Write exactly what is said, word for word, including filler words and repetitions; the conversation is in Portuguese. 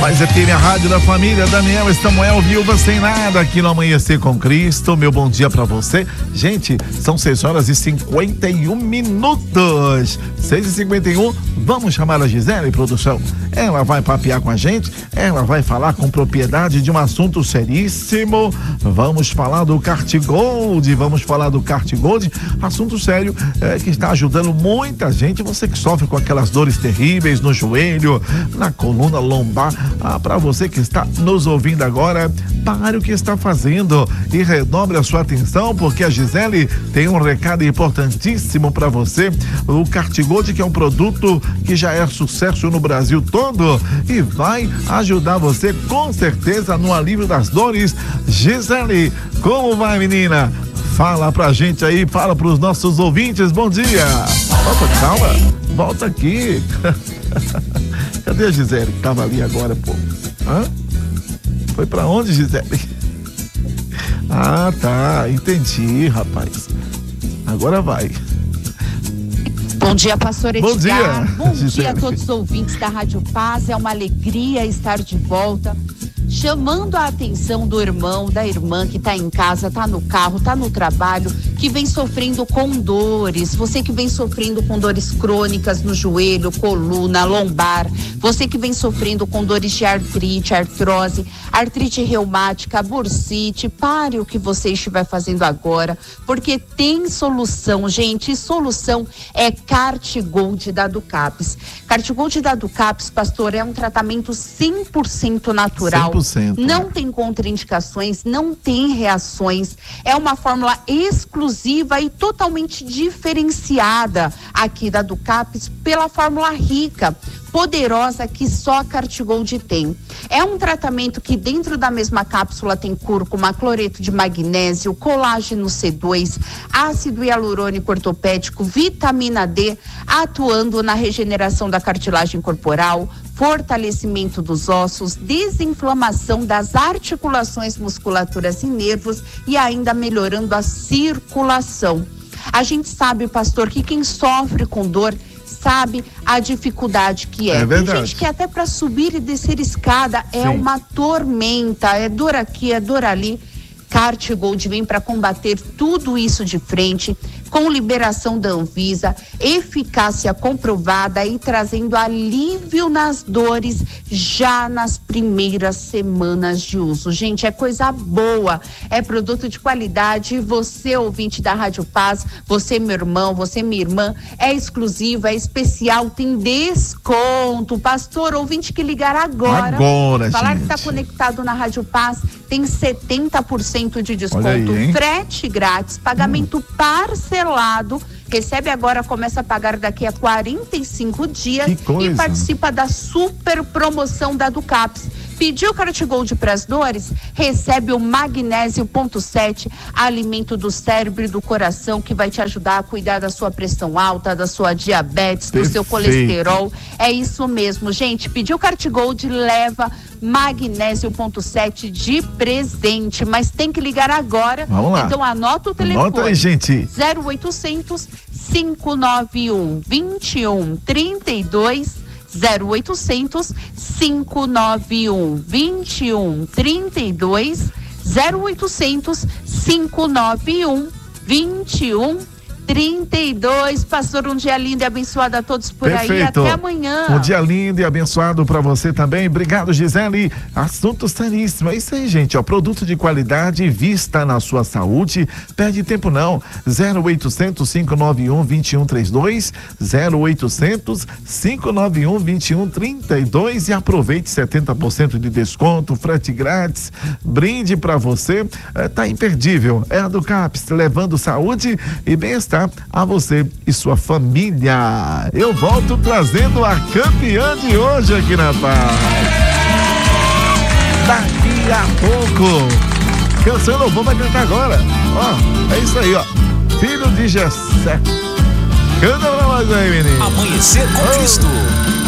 Mais F M, a rádio da família. Daniel Samuel, viúva sem nada, aqui no Amanhecer com Cristo. Meu bom dia pra você. Gente, são seis horas e cinquenta e um minutos. seis e cinquenta e um. Vamos chamar a Gisele, produção. Ela vai papear com a gente. Ela vai falar com propriedade de um assunto seríssimo. Vamos falar do Kart Gold. Vamos falar do Kart Gold. Assunto sério é, que está ajudando muita gente. Você que sofre com aquelas dores terríveis no joelho, na coluna lombar. Ah, para você que está nos ouvindo agora, pare o que está fazendo e redobre a sua atenção, porque a Gisele tem um recado importantíssimo para você. O Kart Gold, que é um produto que já é sucesso no Brasil todo e vai ajudar você com certeza no alívio das dores. Gisele, como vai, menina? Fala pra gente aí, fala pros nossos ouvintes. Bom dia. Opa, calma, volta aqui. Cadê a Gisele que tava ali agora, pô? Hã? Foi pra onde, Gisele? Ah, tá, entendi, rapaz. Agora vai. Bom dia, pastor Edgar. Bom dia. Bom dia a todos os ouvintes da Rádio Paz. É uma alegria estar de volta, chamando a atenção do irmão, da irmã que está em casa, está no carro, está no trabalho, que vem sofrendo com dores. Você que vem sofrendo com dores crônicas no joelho, coluna, lombar. Você que vem sofrendo com dores de artrite, artrose, artrite reumática, bursite. Pare o que você estiver fazendo agora, porque tem solução, gente. E solução é Kart Gold da Ducaps. Kart Gold da Ducaps, pastor, é um tratamento cem por cento natural. cem por cento. Não tem contraindicações, não tem reações. É uma fórmula exclusiva e totalmente diferenciada aqui da Ducaps pela fórmula rica, poderosa, que só a Kart Gold tem. É um tratamento que dentro da mesma cápsula tem cúrcuma, cloreto de magnésio, colágeno C dois, ácido hialurônico ortopédico, vitamina D, atuando na regeneração da cartilagem corporal, fortalecimento dos ossos, desinflamação das articulações, musculaturas e nervos e ainda melhorando a circulação. A gente sabe, pastor, que quem sofre com dor sabe a dificuldade que é. É verdade. Tem gente que até para subir e descer escada é Sim. uma tormenta, é dor aqui, é dor ali. Kart Gold vem para combater tudo isso de frente, com liberação da Anvisa, eficácia comprovada e trazendo alívio nas dores já nas primeiras semanas de uso. Gente, é coisa boa, é produto de qualidade. Você, ouvinte da Rádio Paz, você, meu irmão, você, minha irmã, é exclusivo, é especial, tem desconto. Pastor, ouvinte que ligar agora, agora falar gente. que está conectado na Rádio Paz, tem setenta por cento de desconto, aí, frete grátis, pagamento hum. parcelado. Recebe agora, começa a pagar daqui a quarenta e cinco dias e participa da super promoção da Ducaps. Pediu Kart Gold para as dores? Recebe o magnésio ponto sete, alimento do cérebro e do coração, que vai te ajudar a cuidar da sua pressão alta, da sua diabetes, Perfeito. do seu colesterol. É isso mesmo, gente. Pediu Kart Gold, leva magnésio ponto sete de presente, mas tem que ligar agora. Vamos lá. Então anota o telefone. Anota aí, gente. zero oitocentos, cinco nove um, dois um três dois, zero oitocentos, cinco nove um, dois um três dois, zero oitocentos, cinco nove um, dois um trinta e dois. Pastor, um dia lindo e abençoado a todos por Perfeito. aí. Até amanhã. Um dia lindo e abençoado para você também. Obrigado, Gisele. Assunto seríssimo. É isso aí, gente. Ó, produto de qualidade, vista na sua saúde. Perde tempo não. zero oitocentos, cinco nove um, dois um três dois, zero oitocentos, cinco nove um, dois um três dois e aproveite setenta por cento de desconto, frete grátis, brinde para você. É, tá imperdível. É a Ducaps, levando saúde e bem-estar a você e sua família. Eu volto trazendo a campeã de hoje aqui na Paz. Daqui a pouco. Canção Louvor vai cantar agora. Ó, é isso aí, ó. Filho de Jessé. Canta pra nós aí, menino. Amanhecer com Cristo.